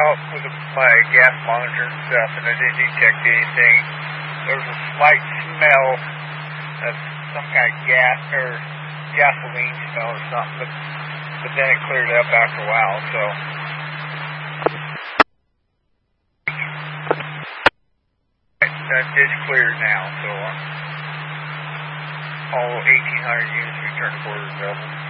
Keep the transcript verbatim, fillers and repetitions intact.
out with my gas monitor and stuff, and I didn't detect anything. There was a slight smell of some kind of gas or gasoline smell or something, but, but then it cleared up after a while. So that is cleared now. So uh, all eighteen hundred units returned to border available.